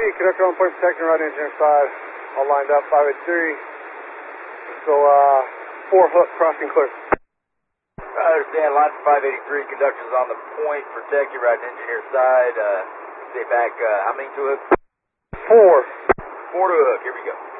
conductor on point protection, right engineer side, all lined up, 583. So, 4 hook crossing clear. I understand, line 583, conductor's on the point, protect you, right engineer side, stay back, how many to hook? 4. 4 to hook, here we go.